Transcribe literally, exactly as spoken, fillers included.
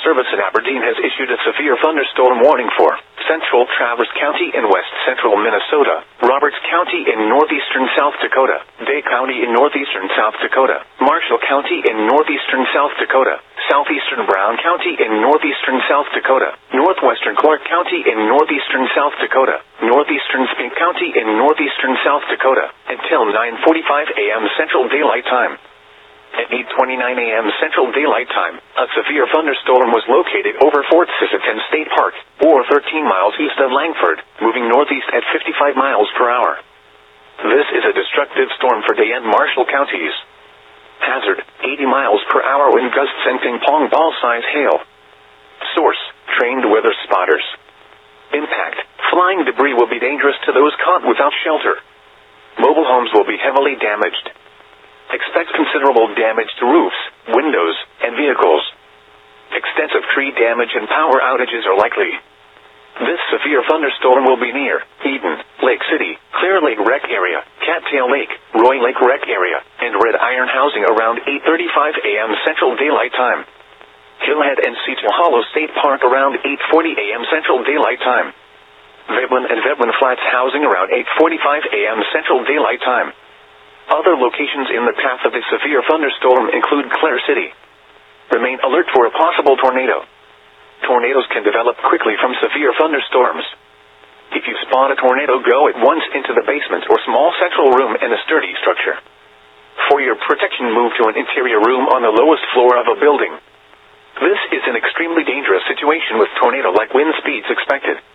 Service in Aberdeen has issued a severe thunderstorm warning for central Traverse County in west central Minnesota, Roberts County in northeastern South Dakota, Day County in northeastern South Dakota, Marshall County in northeastern South Dakota, southeastern Brown County in northeastern South Dakota, northwestern Clark County in northeastern South Dakota, northeastern Spink County in northeastern South Dakota, until nine forty-five a m Central Daylight Time. At eight twenty-nine a m Central Daylight Time, a severe thunderstorm was located over Fort Sisseton State Park, or thirteen miles east of Langford, moving northeast at fifty-five miles per hour. This is a destructive storm for Day and Marshall counties. Hazard, eighty miles per hour wind gusts and ping-pong ball-size hail. Source, trained weather spotters. Impact, flying debris will be dangerous to those caught without shelter. Mobile homes will be heavily damaged. Expect considerable damage to roofs, windows, and vehicles. Extensive tree damage and power outages are likely. This severe thunderstorm will be near Eden, Lake City, Clear Lake Rec Area, Cattail Lake, Roy Lake Rec Area, and Red Iron Housing around eight thirty-five a m Central Daylight Time. Hillhead and Seton Hollow State Park around eight forty a m Central Daylight Time. Veblen and Veblen Flats Housing around eight forty-five a m Central Daylight Time. Other locations in the path of the severe thunderstorm include Clare City. Remain alert for a possible tornado. Tornadoes can develop quickly from severe thunderstorms. If you spot a tornado, go at once into the basement or small central room in a sturdy structure. For your protection, move to an interior room on the lowest floor of a building. This is an extremely dangerous situation with tornado-like wind speeds expected.